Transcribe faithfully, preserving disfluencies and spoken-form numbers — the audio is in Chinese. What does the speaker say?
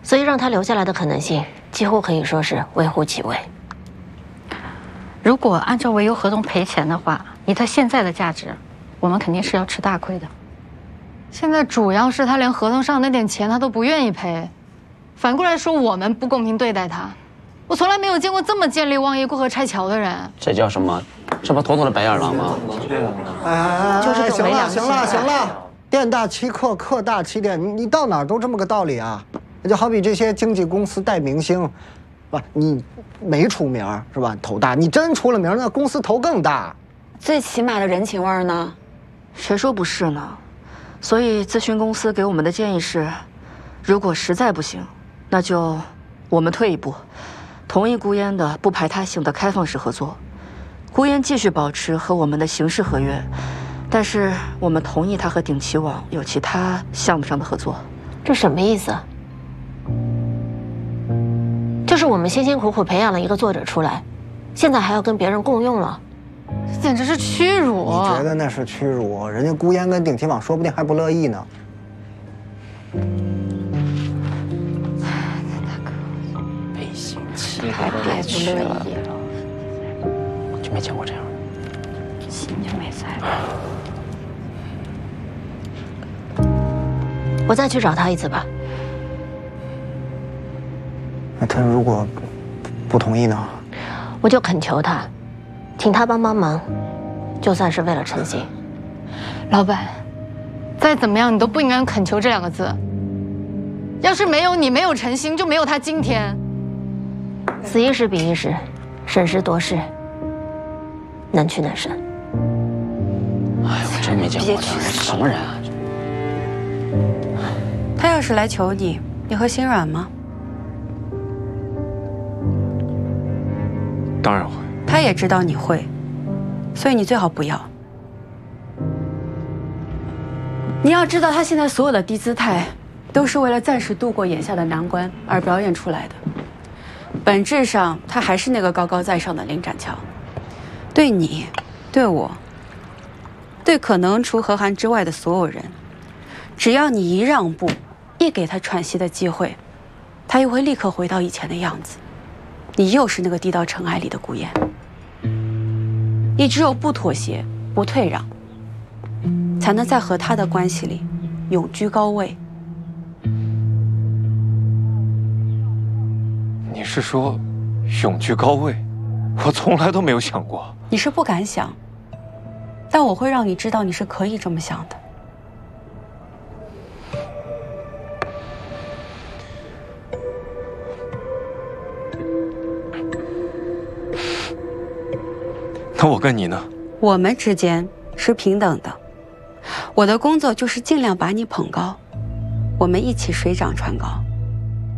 所以让他留下来的可能性几乎可以说是微乎其微。 如果按照维优合同赔钱的话，以他现在的价值，我们肯定是要吃大亏的。 现在主要是他连合同上那点钱他都不愿意赔，反过来说我们不公平对待他。我从来没有见过这么见利忘义、过河拆桥的人。 这叫什么？这不妥妥的白眼狼吗？ 哎哎哎， 就是这种行了没良心行了行了，店大欺客，客大欺店，你你到哪儿都这么个道理啊？就好比这些经纪公司带明星，吧，你没出名是吧？头大，你真出了名，那公司头更大。 最起码的人情味儿呢？ 谁说不是呢？所以咨询公司给我们的建议是，如果实在不行，那就我们退一步，同意顾烟的不排他性的开放式合作，顾烟继续保持和我们的刑事合约，但是我们同意他和鼎奇网有其他项目上的合作。 这什么意思？就是我们辛辛苦苦培养了一个作者出来，现在还要跟别人共用了， 这简直是屈辱！ 你觉得那是屈辱？人家顾烟跟鼎奇网说不定还不乐意呢。 背信弃义， 太别屈了， 我就没见过这样的， 心就没在。 我再去找他一次吧。 那他如果不同意呢？ 我就恳求他，请他帮帮忙，就算是为了诚信。 老板，再怎么样你都不应该用恳求这两个字。要是没有你，没有诚心，就没有他今天。 此一时彼一时，审时度势，能屈能伸。 哎，我真没见过这样的，什么人啊？ 他要是来求你，你会心软吗？ 当然会。 他也知道你会，所以你最好不要。你要知道，他现在所有的低姿态，都是为了暂时度过眼下的难关而表演出来的。本质上，他还是那个高高在上的林展桥，对你，对我，对可能除何涵之外的所有人，只要你一让步，一给他喘息的机会，他又会立刻回到以前的样子。你又是那个低到尘埃里的顾烟。你只有不妥协，不退让，才能在和他的关系里永居高位。 你是说永居高位？我从来都没有想过。 你是不敢想，但我会让你知道你是可以这么想的。 那我跟你呢？ 我们之间是平等的，我的工作就是尽量把你捧高，我们一起水涨船高。